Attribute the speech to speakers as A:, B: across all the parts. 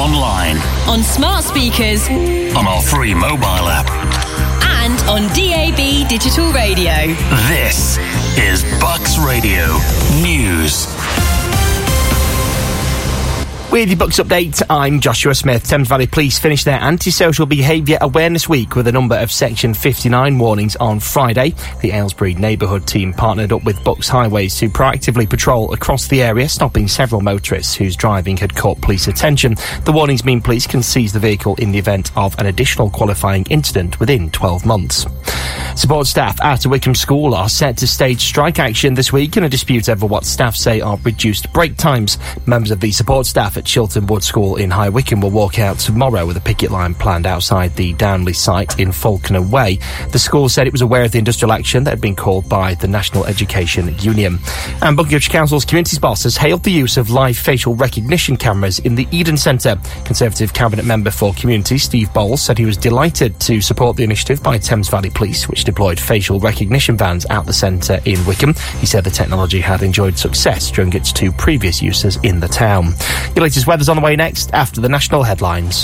A: online,
B: on smart speakers,
A: on our free mobile app,
B: and on DAB digital radio.
A: This is Bucks Radio News.
C: With your Bucks update, I'm Joshua Smith. Thames Valley Police finished their Antisocial Behaviour Awareness Week with a number of Section 59 warnings on Friday. The Aylesbury neighbourhood team partnered up with Bucks Highways to proactively patrol across the area, stopping several motorists whose driving had caught police attention. The warnings mean police can seize the vehicle in the event of an additional qualifying incident within 12 months. Support staff at a Wickham school are set to stage strike action this week in a dispute over what staff say are reduced break times. Members of the support staff at Chilton Wood School in High Wycombe will walk out tomorrow with a picket line planned outside the Downley site in Falconer Way. The school said it was aware of the industrial action that had been called by the National Education Union. And Buckinghamshire Council's Communities Boss has hailed the use of live facial recognition cameras in the Eden Centre. Conservative Cabinet Member for Communities Steve Bowles said he was delighted to support the initiative by Thames Valley Police, which deployed facial recognition vans out the centre in Wickham. He said the technology had enjoyed success during its two previous uses in the town. Your latest weather's on the way next after the national headlines.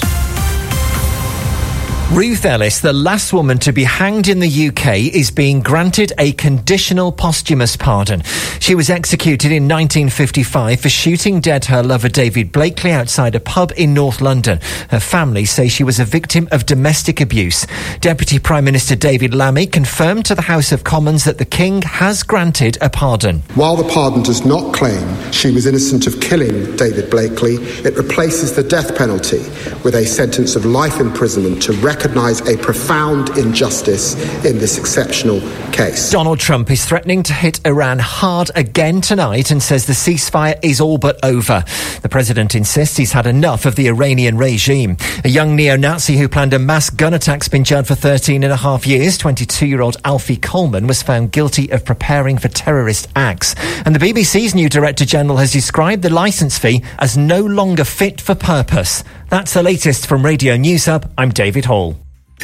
D: Ruth Ellis, the last woman to be hanged in the UK, is being granted a conditional posthumous pardon. She was executed in 1955 for shooting dead her lover David Blakely outside a pub in North London. Her family say she was a victim of domestic abuse. Deputy Prime Minister David Lammy confirmed to the House of Commons that the King has granted a pardon.
E: While the pardon does not claim she was innocent of killing David Blakely, it replaces the death penalty with a sentence of life imprisonment to recognise a profound injustice in this exceptional case.
D: Donald Trump is threatening to hit Iran hard again tonight and says the ceasefire is all but over. The president insists he's had enough of the Iranian regime. A young neo-Nazi who planned a mass gun attack's been jailed for 13 and a half years. 22-year-old Alfie Coleman was found guilty of preparing for terrorist acts. And the BBC's new Director General has described the licence fee as no longer fit for purpose. That's the latest from Radio News Hub. I'm David Hall.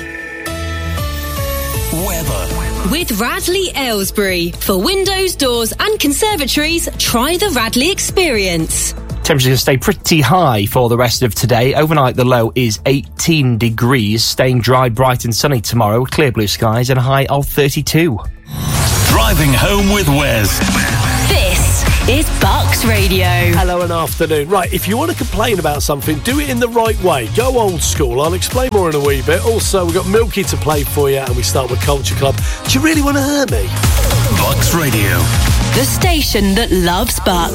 B: With Radley Aylesbury. For windows, doors and conservatories, try the Radley experience.
C: Temperatures going to stay pretty high for the rest of today. Overnight, the low is 18 degrees, staying dry, bright and sunny tomorrow, clear blue skies and a high of 32.
A: Driving home with Wes.
B: This is Bucks Radio.
F: Hello and afternoon. Right, if you want to complain about something, do it in the right way. Go old school. I'll explain more in a wee bit. Also, we've got Milky to play for you, and we start with Culture Club. Do you really want to hurt me?
A: Bucks Radio.
B: The station that loves Bucks.